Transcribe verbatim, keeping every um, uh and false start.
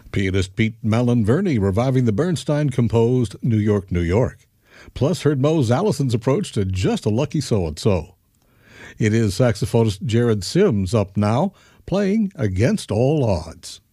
Pianist Pete Malinverni reviving the Bernstein-composed New York, New York. Plus heard Mose Allison's approach to Just a Lucky So-and-So. It is saxophonist Jared Sims up now, playing Against All Odds.